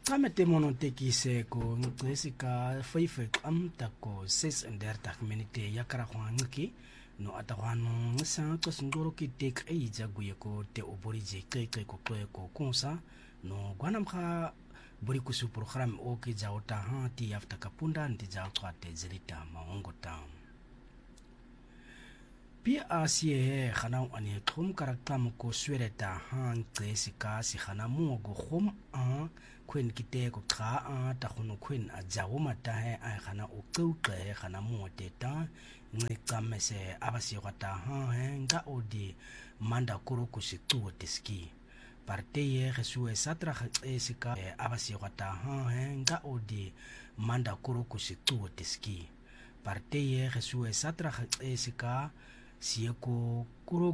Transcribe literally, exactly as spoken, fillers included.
Ngiqamete monotekise ko ngicesika favorite amtako six and thirty minute yakara khwanqiki no atawano ngisa qosingoro ki tek eja guyeko te oborije qeqe ko qeko kunsa no gwanamkha buri kusu program o ki jawta ha ti afta kapunda ndi jawtwate zilita maongota Pia asie khana ani thum karaktam ko swereta han qesika si khana mo go khum a khwen kite ko kha a ta khono khwen a jawo mata he a khana o qeuqe khana mo teta ngiqamese abasi kwata ha he nga odi manda kuro ku siqo tiski parte ye gesue satra qesika abasi kwata ha he nga odi manda kuro ku siqo tiski parte ye gesue satra qesika sieko kuro